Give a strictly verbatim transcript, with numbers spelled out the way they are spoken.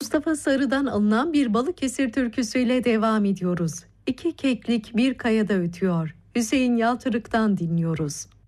Mustafa Sarı'dan alınan bir Balıkesir türküsüyle devam ediyoruz. İki keklik bir kayada ötüyor. Hüseyin Yaltırık'tan dinliyoruz.